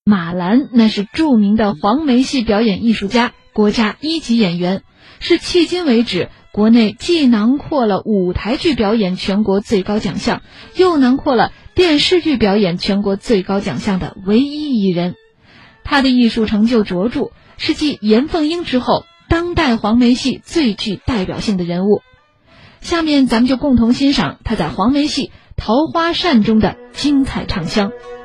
马兰那是著名的黄梅戏表演艺术家，国家1级演员，是迄今为止国内既囊括了舞台剧表演全国最高奖项，又囊括了电视剧表演全国最高奖项的唯一一人。他的艺术成就卓著，是继严凤英之后当代黄梅戏最具代表性的人物。下面咱们就共同欣赏他在黄梅戏《桃花扇》中的精彩唱腔。